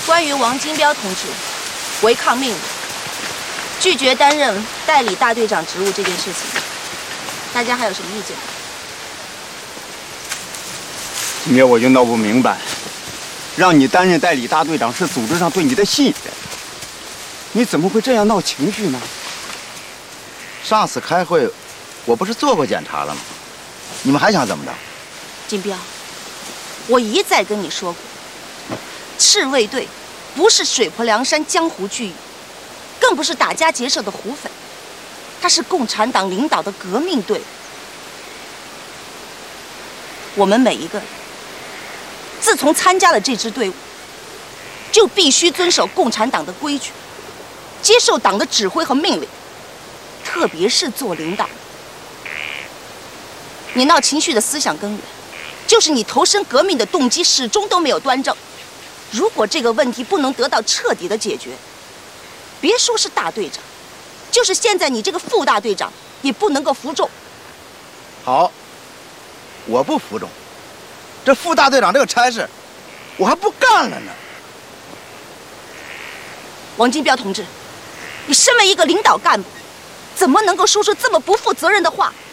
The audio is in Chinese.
关于王金彪同志违抗命令，拒绝担任代理大队长职务这件事情，大家还有什么意见？ 金彪，我就闹不明白，让你担任代理大队长是组织上对你的信任，你怎么会这样闹情绪呢？ 上次开会，我不是做过检查了吗？你们还想怎么着？ 金彪，我一再跟你说过，赤卫队不是水泊梁山江湖聚义，更不是打家劫舍的胡匪，它是共产党领导的革命队伍。我们每一个人，自从参加了这支队伍，就必须遵守共产党的规矩，接受党的指挥和命令，特别是做领导。你闹情绪的思想根源，就是你投身革命的动机始终都没有端正。如果这个问题不能得到彻底的解决，别说是大队长，就是现在你这个副大队长也不能够服众。 好，我不服众，这副大队长这个差事，我还不干了呢。 王金彪同志，你身为一个领导干部，怎么能够说出这么不负责任的话？